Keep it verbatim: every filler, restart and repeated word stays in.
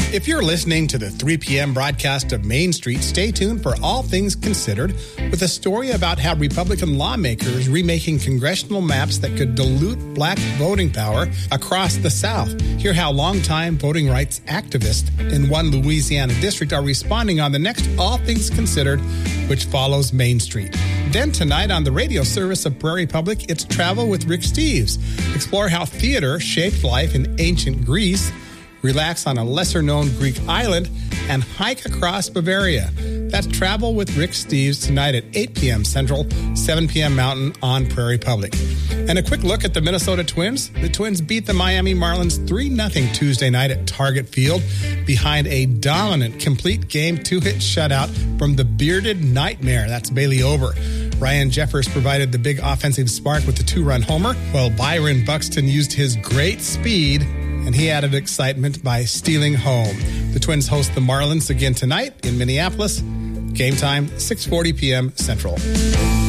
If you're listening to the three p.m. broadcast of Main Street, stay tuned for All Things Considered with a story about how Republican lawmakers remaking congressional maps that could dilute black voting power across the South. Hear how longtime voting rights activists in one Louisiana district are responding on the next All Things Considered, which follows Main Street. Then tonight on the radio service of Prairie Public, it's Travel with Rick Steves. Explore how theater shaped life in ancient Greece, relax on a lesser-known Greek island, and hike across Bavaria. That's Travel with Rick Steves tonight at eight p.m. Central, seven p.m. Mountain on Prairie Public. And a quick look at the Minnesota Twins. The Twins beat the Miami Marlins three nothing Tuesday night at Target Field behind a dominant complete game two-hit shutout from the bearded nightmare. That's Bailey Ober. Ryan Jeffers provided the big offensive spark with the two-run homer, while Byron Buxton used his great speed and he added excitement by stealing home. The Twins host the Marlins again tonight in Minneapolis. Game time, six forty p.m. Central.